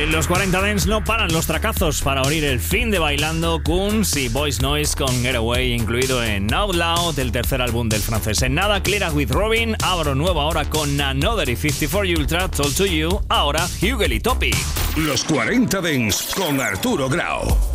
En los 40 Dance no paran los tracazos para abrir el fin de bailando. Kunz y Boys Noise con Getaway, incluido en Out Loud, el tercer álbum del francés. En nada, Clear with Robin, abro nueva hora con Another y 54 Ultra, Told to You, ahora Hugel y Topic. Los 40 Dance con Arturo Grau.